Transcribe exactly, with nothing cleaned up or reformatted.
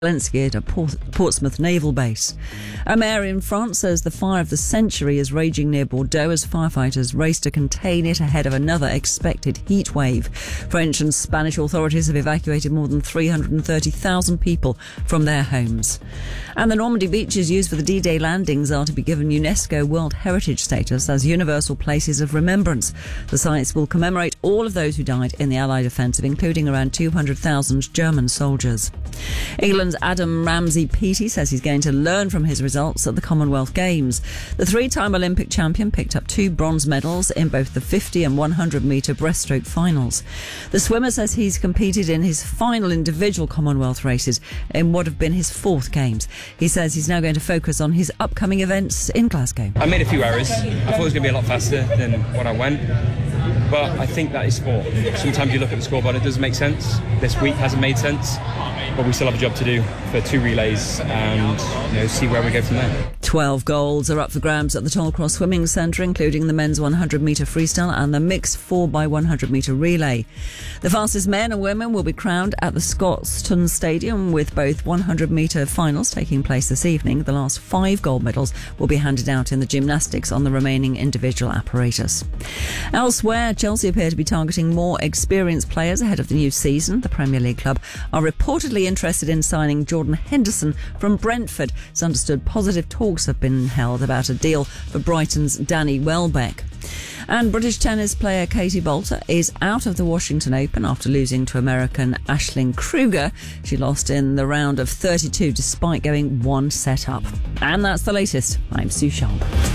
Zelensky at a Portsmouth naval base. A mayor in France says the fire of the century is raging near Bordeaux as firefighters race to contain it ahead of another expected heat wave. French and Spanish authorities have evacuated more than three hundred thirty thousand people from their homes. And the Normandy beaches used for the D-Day landings are to be given UNESCO World Heritage status as universal places of remembrance. The sites will commemorate all of those who died in the Allied offensive, including around two hundred thousand German soldiers. England's Adam Ramsey-Peaty says he's going to learn from his results at the Commonwealth Games. The three-time Olympic champion picked up two bronze medals in both the fifty and one hundred metre breaststroke finals. The swimmer says he's competed in his final individual Commonwealth races in what have been his fourth Games. He says he's now going to focus on his upcoming events in Glasgow. I made a few errors. I thought it was going to be a lot faster than when I went. But I think that is sport. Sometimes you look at the scoreboard, it doesn't make sense. This week hasn't made sense. But we still have a job to do for two relays and, you know, see where we go from there. Twelve golds are up for grabs at the Tollcross Swimming Centre, including the men's one hundred metre freestyle and the mixed four by one hundred metre relay. The fastest men and women will be crowned at the Scotstoun Stadium, with both one hundred metre finals taking place this evening. The last five gold medals will be handed out in the gymnastics on the remaining individual apparatus. Elsewhere, Chelsea appear to be targeting more experienced players ahead of the new season. The Premier League club are reportedly interested in signing Jordan Henderson from Brentford. It's understood positive talks have been held about a deal for Brighton's Danny Welbeck. And British tennis player Katie Boulter is out of the Washington Open after losing to American Aisling Kruger. She lost in the round of thirty-two despite going one set up. And that's the latest. I'm Sue Sharp.